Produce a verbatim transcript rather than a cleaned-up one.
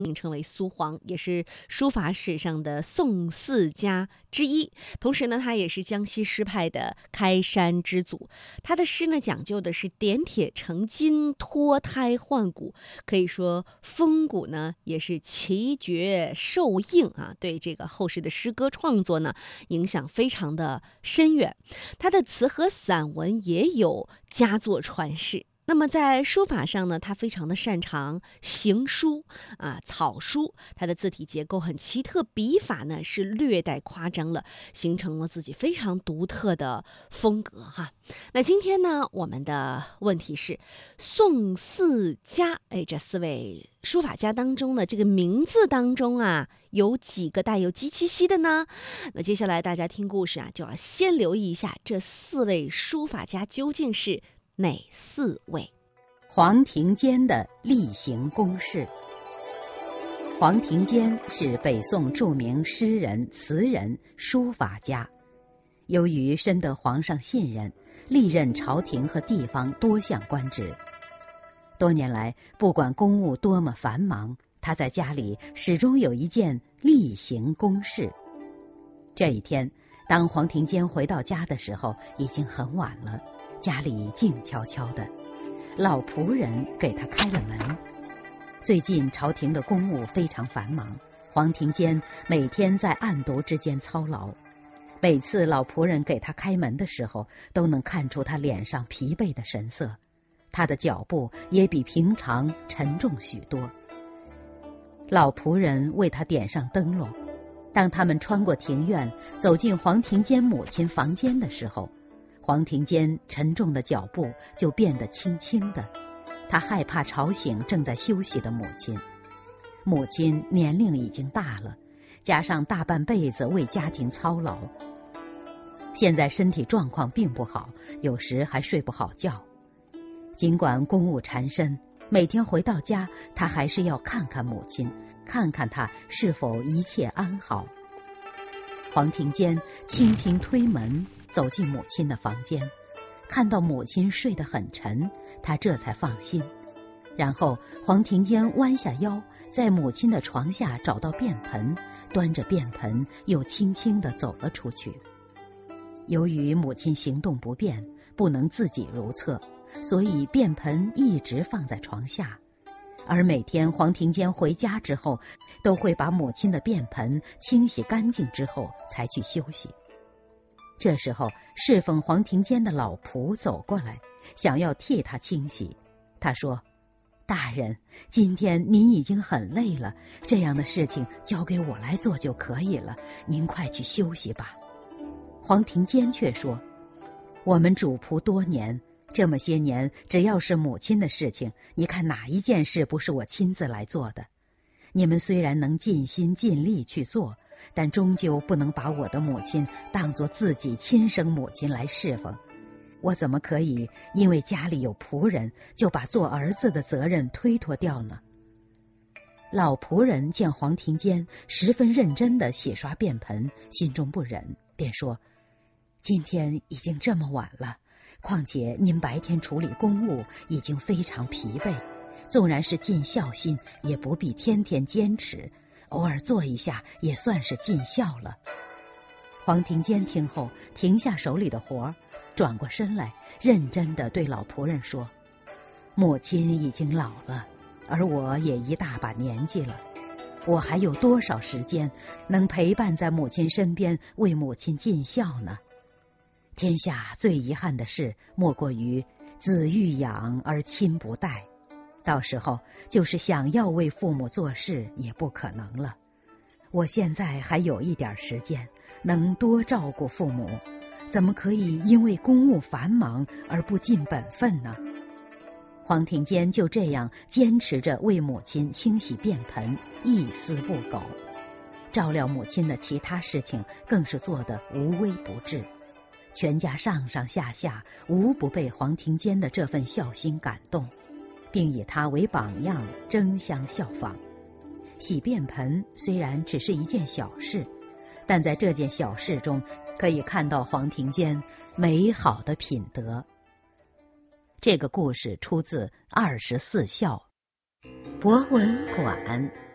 名称为苏黄，也是书法史上的宋四家之一。同时呢，他也是江西诗派的开山之祖。他的诗呢，讲究的是点铁成金、脱胎换骨，可以说风骨呢也是奇绝受硬啊，对这个后世的诗歌创作呢影响非常的深远。他的词和散文也有佳作传世。那么在书法上呢，他非常的擅长行书啊、草书，他的字体结构很奇特，笔法呢是略带夸张了，形成了自己非常独特的风格哈。那今天呢，我们的问题是宋四家，哎，这四位书法家当中呢，这个名字当中啊，有几个带有鸡七夕的呢？那接下来大家听故事啊，就要先留意一下这四位书法家究竟是哪四位？ 黄庭坚的例行公事。黄庭坚是北宋著名诗人、词人、书法家。由于深得皇上信任，历任朝廷和地方多项官职。多年来，不管公务多么繁忙，他在家里始终有一件例行公事。这一天，当黄庭坚回到家的时候，已经很晚了。家里静悄悄的，老仆人给他开了门。最近朝廷的公务非常繁忙，黄庭坚每天在案牍之间操劳。每次老仆人给他开门的时候，都能看出他脸上疲惫的神色，他的脚步也比平常沉重许多。老仆人为他点上灯笼，当他们穿过庭院，走进黄庭坚母亲房间的时候，黄庭坚沉重的脚步就变得轻轻的，他害怕吵醒正在休息的母亲。母亲年龄已经大了，加上大半辈子为家庭操劳，现在身体状况并不好，有时还睡不好觉。尽管公务缠身，每天回到家，他还是要看看母亲，看看她是否一切安好。黄庭坚轻轻推门走进母亲的房间，看到母亲睡得很沉，他这才放心。然后黄庭坚弯下腰，在母亲的床下找到便盆，端着便盆又轻轻地走了出去。由于母亲行动不便，不能自己如厕，所以便盆一直放在床下。而每天黄庭坚回家之后，都会把母亲的便盆清洗干净之后才去休息。这时候侍奉黄庭坚的老仆走过来，想要替他清洗。他说：大人，今天您已经很累了，这样的事情交给我来做就可以了，您快去休息吧。黄庭坚却说：我们主仆多年，这么些年，只要是母亲的事情，你看哪一件事不是我亲自来做的？你们虽然能尽心尽力去做，但终究不能把我的母亲当作自己亲生母亲来侍奉。我怎么可以因为家里有仆人，就把做儿子的责任推脱掉呢？老仆人见黄庭坚十分认真地洗刷便盆，心中不忍，便说：今天已经这么晚了，况且您白天处理公务已经非常疲惫，纵然是尽孝心，也不必天天坚持，偶尔做一下也算是尽孝了。黄庭坚听后停下手里的活，转过身来，认真地对老仆人说：母亲已经老了，而我也一大把年纪了，我还有多少时间能陪伴在母亲身边，为母亲尽孝呢？天下最遗憾的事，莫过于子欲养而亲不待，到时候就是想要为父母做事也不可能了。我现在还有一点时间，能多照顾父母，怎么可以因为公务繁忙而不尽本分呢？黄庭坚就这样坚持着为母亲清洗便盆，一丝不苟。照料母亲的其他事情更是做得无微不至，全家上上下下无不被黄庭坚的这份孝心感动，并以他为榜样，争相效仿。洗便盆虽然只是一件小事，但在这件小事中可以看到黄庭坚美好的品德。这个故事出自《二十四孝》。博文馆。